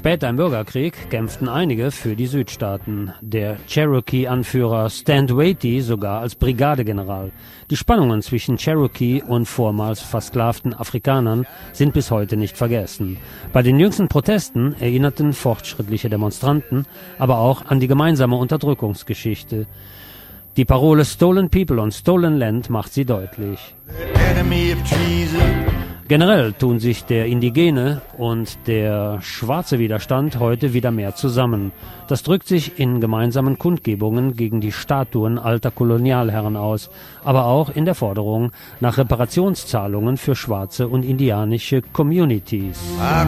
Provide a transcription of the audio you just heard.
Später im Bürgerkrieg kämpften einige für die Südstaaten, der Cherokee-Anführer Stand Watie sogar als Brigadegeneral. Die Spannungen zwischen Cherokee und vormals versklavten Afrikanern sind bis heute nicht vergessen. Bei den jüngsten Protesten erinnerten fortschrittliche Demonstranten aber auch an die gemeinsame Unterdrückungsgeschichte. Die Parole Stolen People und Stolen Land macht sie deutlich. Generell tun sich der indigene und der schwarze Widerstand heute wieder mehr zusammen. Das drückt sich in gemeinsamen Kundgebungen gegen die Statuen alter Kolonialherren aus, aber auch in der Forderung nach Reparationszahlungen für schwarze und indianische Communities.